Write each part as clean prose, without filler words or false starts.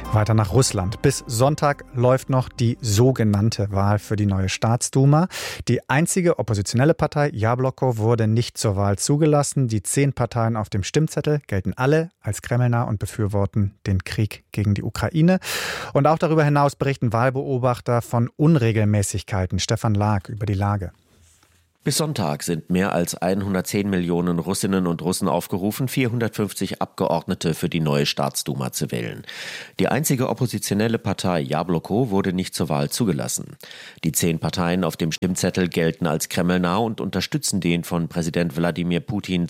Weiter nach Russland. Bis Sonntag läuft noch die sogenannte Wahl für die neue Staatsduma. Die einzige oppositionelle Partei, Jabloko, wurde nicht zur Wahl zugelassen. Die 10 Parteien auf dem Stimmzettel gelten alle als kremlnah und befürworten den Krieg gegen die Ukraine. Und auch darüber hinaus berichten Wahlbeobachter von Unregelmäßigkeiten. Stefan Lag über die Lage. Bis Sonntag sind mehr als 110 Millionen Russinnen und Russen aufgerufen, 450 Abgeordnete für die neue Staatsduma zu wählen. Die einzige oppositionelle Partei, Jabloko, wurde nicht zur Wahl zugelassen. Die 10 Parteien auf dem Stimmzettel gelten als kremlnah und unterstützen den von Präsident Wladimir Putin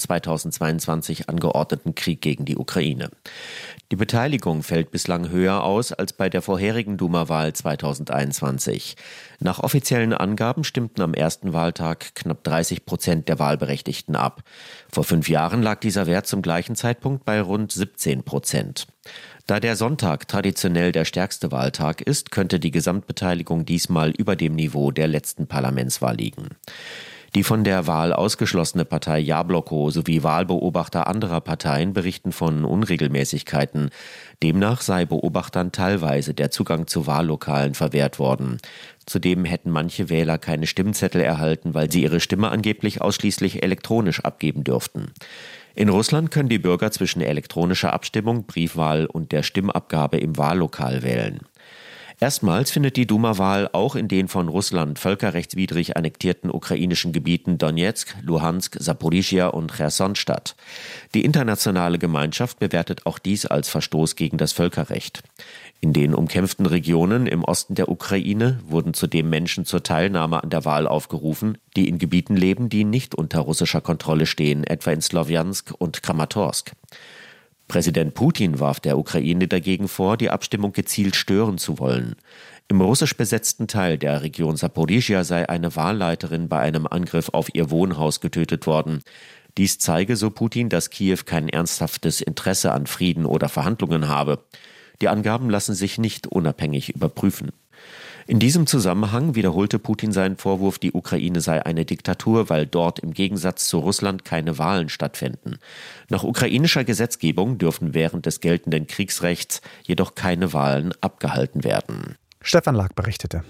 2022 angeordneten Krieg gegen die Ukraine. Die Beteiligung fällt bislang höher aus als bei der vorherigen Duma-Wahl 2021. Nach offiziellen Angaben stimmten am ersten Wahltag knapp 30% der Wahlberechtigten ab. Vor 5 Jahren lag dieser Wert zum gleichen Zeitpunkt bei rund 17%. Da der Sonntag traditionell der stärkste Wahltag ist, könnte die Gesamtbeteiligung diesmal über dem Niveau der letzten Parlamentswahl liegen. Die von der Wahl ausgeschlossene Partei Jabloko sowie Wahlbeobachter anderer Parteien berichten von Unregelmäßigkeiten. Demnach sei Beobachtern teilweise der Zugang zu Wahllokalen verwehrt worden. Zudem hätten manche Wähler keine Stimmzettel erhalten, weil sie ihre Stimme angeblich ausschließlich elektronisch abgeben dürften. In Russland können die Bürger zwischen elektronischer Abstimmung, Briefwahl und der Stimmabgabe im Wahllokal wählen. Erstmals findet die Duma-Wahl auch in den von Russland völkerrechtswidrig annektierten ukrainischen Gebieten Donezk, Luhansk, Saporischschja und Cherson statt. Die internationale Gemeinschaft bewertet auch dies als Verstoß gegen das Völkerrecht. In den umkämpften Regionen im Osten der Ukraine wurden zudem Menschen zur Teilnahme an der Wahl aufgerufen, die in Gebieten leben, die nicht unter russischer Kontrolle stehen, etwa in Slowjansk und Kramatorsk. Präsident Putin warf der Ukraine dagegen vor, die Abstimmung gezielt stören zu wollen. Im russisch besetzten Teil der Region Saporischschja sei eine Wahlleiterin bei einem Angriff auf ihr Wohnhaus getötet worden. Dies zeige, so Putin, dass Kiew kein ernsthaftes Interesse an Frieden oder Verhandlungen habe. Die Angaben lassen sich nicht unabhängig überprüfen. In diesem Zusammenhang wiederholte Putin seinen Vorwurf, die Ukraine sei eine Diktatur, weil dort im Gegensatz zu Russland keine Wahlen stattfinden. Nach ukrainischer Gesetzgebung dürfen während des geltenden Kriegsrechts jedoch keine Wahlen abgehalten werden. Stefan Lag berichtete.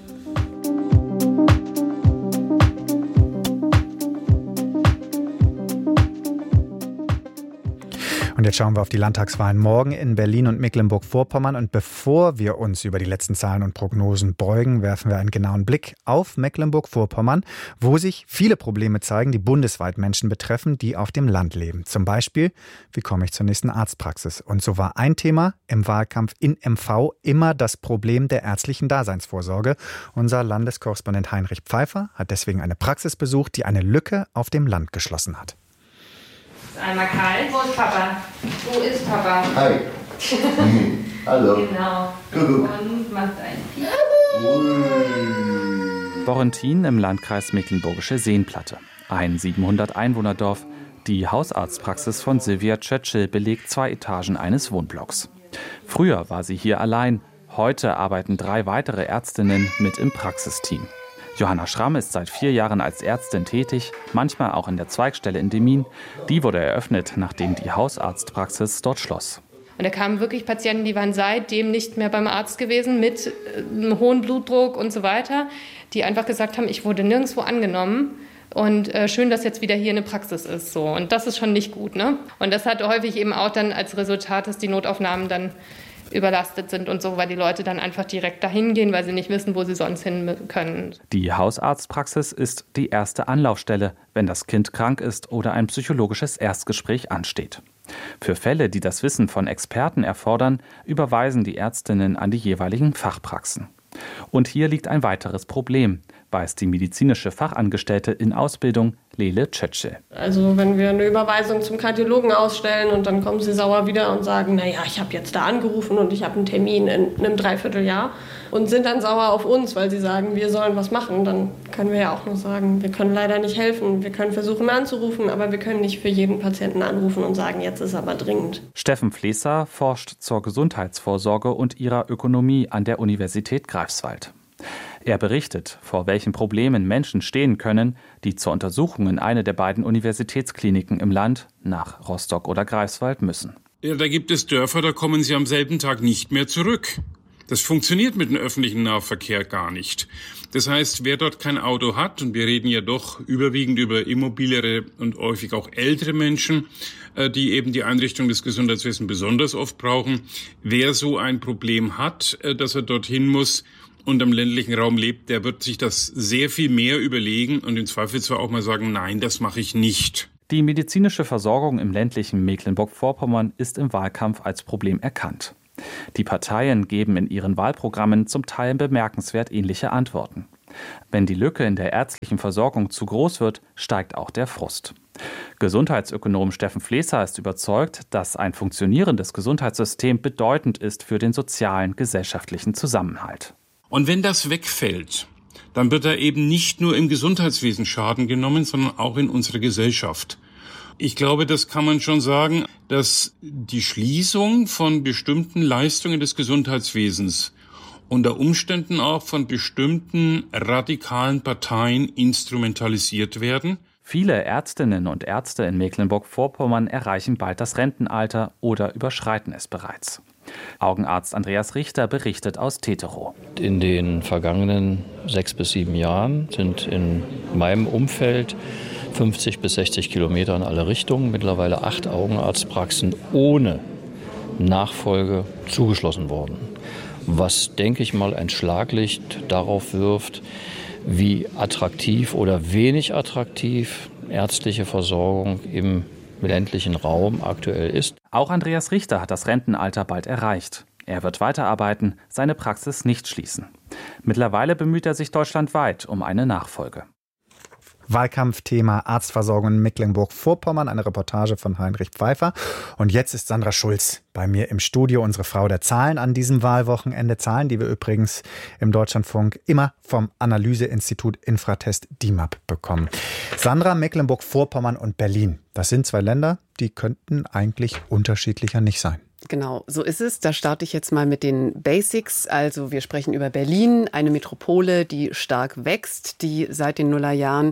Und jetzt schauen wir auf die Landtagswahlen morgen in Berlin und Mecklenburg-Vorpommern. Und bevor wir uns über die letzten Zahlen und Prognosen beugen, werfen wir einen genauen Blick auf Mecklenburg-Vorpommern, wo sich viele Probleme zeigen, die bundesweit Menschen betreffen, die auf dem Land leben. Zum Beispiel, wie komme ich zur nächsten Arztpraxis? Und so war ein Thema im Wahlkampf in MV immer das Problem der ärztlichen Daseinsvorsorge. Unser Landeskorrespondent Heinrich Pfeiffer hat deswegen eine Praxis besucht, die eine Lücke auf dem Land geschlossen hat. Einmal kalt. Wo ist Papa? Wo ist Papa? Hi. Hallo. Genau. Und macht ein Piep. Borrentin im Landkreis Mecklenburgische Seenplatte. Ein 700-Einwohner-Dorf. Die Hausarztpraxis von Silvia Tschetschel belegt 2 Etagen eines Wohnblocks. Früher war sie hier allein. Heute arbeiten 3 weitere Ärztinnen mit im Praxisteam. Johanna Schramm ist seit 4 Jahren als Ärztin tätig, manchmal auch in der Zweigstelle in Demmin. Die wurde eröffnet, nachdem die Hausarztpraxis dort schloss. Und da kamen wirklich Patienten, die waren seitdem nicht mehr beim Arzt gewesen, mit einem hohen Blutdruck und so weiter, die einfach gesagt haben, ich wurde nirgendwo angenommen. Und schön, dass jetzt wieder hier eine Praxis ist. So. Und das ist schon nicht gut, ne? Und das hat häufig eben auch dann als Resultat, dass die Notaufnahmen dann überlastet sind und so, weil die Leute dann einfach direkt dahin gehen, weil sie nicht wissen, wo sie sonst hin können. Die Hausarztpraxis ist die erste Anlaufstelle, wenn das Kind krank ist oder ein psychologisches Erstgespräch ansteht. Für Fälle, die das Wissen von Experten erfordern, überweisen die Ärztinnen an die jeweiligen Fachpraxen. Und hier liegt ein weiteres Problem, weiß die medizinische Fachangestellte in Ausbildung Lele Tschetschel. Also wenn wir eine Überweisung zum Kardiologen ausstellen und dann kommen sie sauer wieder und sagen, naja, ich habe jetzt da angerufen und ich habe einen Termin in einem Dreivierteljahr und sind dann sauer auf uns, weil sie sagen, wir sollen was machen, dann können wir ja auch nur sagen, wir können leider nicht helfen. Wir können versuchen anzurufen, aber wir können nicht für jeden Patienten anrufen und sagen, jetzt ist aber dringend. Steffen Flesser forscht zur Gesundheitsvorsorge und ihrer Ökonomie an der Universität Greifswald. Er berichtet, vor welchen Problemen Menschen stehen können, die zur Untersuchung in eine der beiden Universitätskliniken im Land, nach Rostock oder Greifswald, müssen. Ja, da gibt es Dörfer, da kommen sie am selben Tag nicht mehr zurück. Das funktioniert mit dem öffentlichen Nahverkehr gar nicht. Das heißt, wer dort kein Auto hat, und wir reden ja doch überwiegend über immobilere und häufig auch ältere Menschen, die eben die Einrichtung des Gesundheitswesens besonders oft brauchen, wer so ein Problem hat, dass er dorthin muss und am ländlichen Raum lebt, der wird sich das sehr viel mehr überlegen und im Zweifel zwar auch mal sagen, nein, das mache ich nicht. Die medizinische Versorgung im ländlichen Mecklenburg-Vorpommern ist im Wahlkampf als Problem erkannt. Die Parteien geben in ihren Wahlprogrammen zum Teil bemerkenswert ähnliche Antworten. Wenn die Lücke in der ärztlichen Versorgung zu groß wird, steigt auch der Frust. Gesundheitsökonom Steffen Flesser ist überzeugt, dass ein funktionierendes Gesundheitssystem bedeutend ist für den sozialen, gesellschaftlichen Zusammenhalt. Und wenn das wegfällt, dann wird da eben nicht nur im Gesundheitswesen Schaden genommen, sondern auch in unserer Gesellschaft. Ich glaube, das kann man schon sagen, dass die Schließung von bestimmten Leistungen des Gesundheitswesens unter Umständen auch von bestimmten radikalen Parteien instrumentalisiert werden. Viele Ärztinnen und Ärzte in Mecklenburg-Vorpommern erreichen bald das Rentenalter oder überschreiten es bereits. Augenarzt Andreas Richter berichtet aus Teterow. In den vergangenen 6 bis 7 Jahren sind in meinem Umfeld 50 bis 60 Kilometer in alle Richtungen, mittlerweile 8 Augenarztpraxen ohne Nachfolge zugeschlossen worden. Was, denke ich mal, ein Schlaglicht darauf wirft, wie attraktiv oder wenig attraktiv ärztliche Versorgung im ländlichen Raum aktuell ist. Auch Andreas Richter hat das Rentenalter bald erreicht. Er wird weiterarbeiten, seine Praxis nicht schließen. Mittlerweile bemüht er sich deutschlandweit um eine Nachfolge. Wahlkampfthema Arztversorgung in Mecklenburg-Vorpommern, eine Reportage von Heinrich Pfeiffer. Und jetzt ist Sandra Schulz bei mir im Studio, unsere Frau der Zahlen an diesem Wahlwochenende. Zahlen, die wir übrigens im Deutschlandfunk immer vom Analyseinstitut Infratest DIMAP bekommen. Sandra, Mecklenburg-Vorpommern und Berlin, das sind 2 Länder, die könnten eigentlich unterschiedlicher nicht sein. Genau, so ist es. Da starte ich jetzt mal mit den Basics. Also wir sprechen über Berlin, eine Metropole, die stark wächst, die seit den Nullerjahren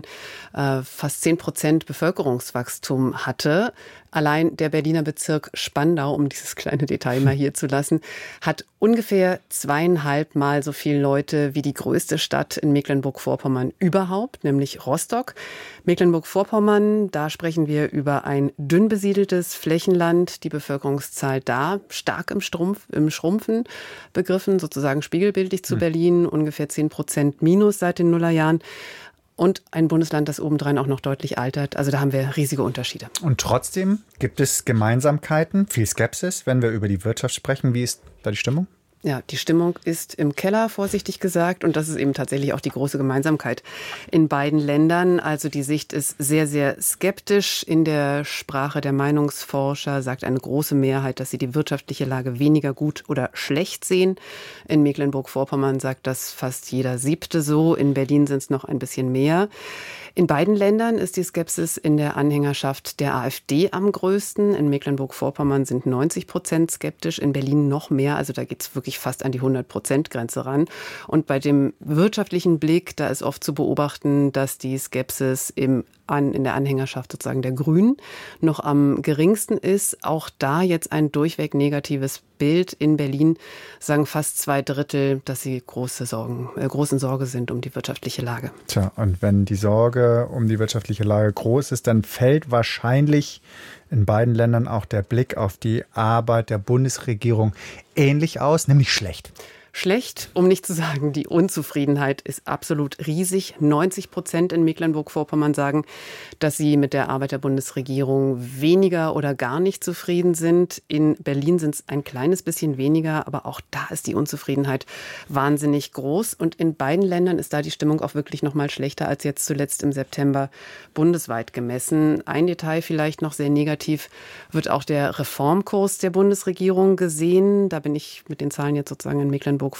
fast 10% Bevölkerungswachstum hatte. Allein der Berliner Bezirk Spandau, um dieses kleine Detail mal hier zu lassen, hat ungefähr 2,5 Mal so viele Leute wie die größte Stadt in Mecklenburg-Vorpommern überhaupt, nämlich Rostock. Mecklenburg-Vorpommern, da sprechen wir über ein dünn besiedeltes Flächenland, die Bevölkerungszahl da stark im Schrumpfen begriffen, sozusagen spiegelbildlich zu Berlin, ungefähr 10% minus seit den Nullerjahren. Und ein Bundesland, das obendrein auch noch deutlich altert. Also da haben wir riesige Unterschiede. Und trotzdem gibt es Gemeinsamkeiten, viel Skepsis, wenn wir über die Wirtschaft sprechen. Wie ist da die Stimmung? Ja, die Stimmung ist im Keller, vorsichtig gesagt. Und das ist eben tatsächlich auch die große Gemeinsamkeit in beiden Ländern. Also die Sicht ist sehr, sehr skeptisch. In der Sprache der Meinungsforscher sagt eine große Mehrheit, dass sie die wirtschaftliche Lage weniger gut oder schlecht sehen. In Mecklenburg-Vorpommern sagt das fast jeder 7. so. In Berlin sind es noch ein bisschen mehr. In beiden Ländern ist die Skepsis in der Anhängerschaft der AfD am größten. In Mecklenburg-Vorpommern sind 90% skeptisch, in Berlin noch mehr. Also da geht es wirklich fast an die 100%-Grenze ran. Und bei dem wirtschaftlichen Blick, da ist oft zu beobachten, dass die Skepsis in der Anhängerschaft sozusagen der Grünen noch am geringsten ist. Auch da jetzt ein durchweg negatives Bild. In Berlin sagen fast 2/3, dass sie großen Sorge sind um die wirtschaftliche Lage. Tja, und wenn die Sorge um die wirtschaftliche Lage groß ist, dann fällt wahrscheinlich in beiden Ländern auch der Blick auf die Arbeit der Bundesregierung ähnlich aus, nämlich schlecht. Schlecht, um nicht zu sagen, die Unzufriedenheit ist absolut riesig. 90% in Mecklenburg-Vorpommern sagen, dass sie mit der Arbeit der Bundesregierung weniger oder gar nicht zufrieden sind. In Berlin sind es ein kleines bisschen weniger, aber auch da ist die Unzufriedenheit wahnsinnig groß. Und in beiden Ländern ist da die Stimmung auch wirklich noch mal schlechter als jetzt zuletzt im September bundesweit gemessen. Ein Detail vielleicht noch sehr negativ, wird auch der Reformkurs der Bundesregierung gesehen. Da bin ich mit den Zahlen jetzt sozusagen in Mecklenburg-Vorpommern.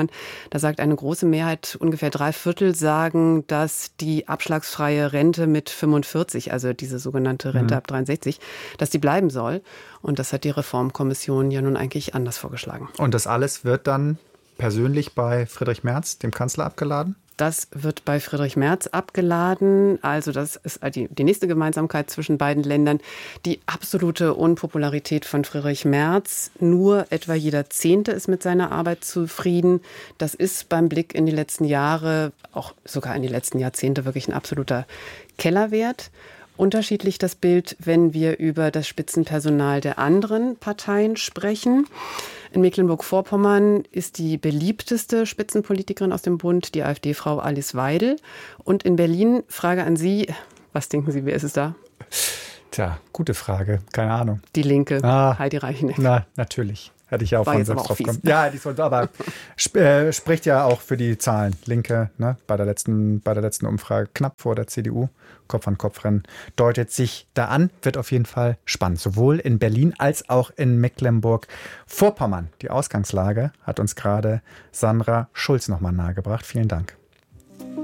Da sagt eine große Mehrheit, ungefähr 3/4 sagen, dass die abschlagsfreie Rente mit 45, also diese sogenannte Rente ab 63, dass die bleiben soll. Und das hat die Reformkommission ja nun eigentlich anders vorgeschlagen. Und das alles wird dann persönlich bei Friedrich Merz, dem Kanzler, abgeladen? Das wird bei Friedrich Merz abgeladen. Also das ist die nächste Gemeinsamkeit zwischen beiden Ländern. Die absolute Unpopularität von Friedrich Merz. Nur etwa jeder Zehnte ist mit seiner Arbeit zufrieden. Das ist beim Blick in die letzten Jahre, auch sogar in die letzten Jahrzehnte, wirklich ein absoluter Kellerwert. Unterschiedlich das Bild, wenn wir über das Spitzenpersonal der anderen Parteien sprechen. In Mecklenburg-Vorpommern ist die beliebteste Spitzenpolitikerin aus dem Bund die AfD-Frau Alice Weidel. Und in Berlin, Frage an Sie, was denken Sie, wer ist es da? Tja, gute Frage, keine Ahnung. Die Linke, Heidi Reicheneck. Na, natürlich. Hätte ich ja auch von selbst drauf kommen. Ja, aber spricht ja auch für die Zahlen. Linke, ne, bei der letzten Umfrage knapp vor der CDU. Kopf-an-Kopf-Rennen deutet sich da an. Wird auf jeden Fall spannend. Sowohl in Berlin als auch in Mecklenburg-Vorpommern. Die Ausgangslage hat uns gerade Sandra Schulz nochmal nahegebracht. Vielen Dank.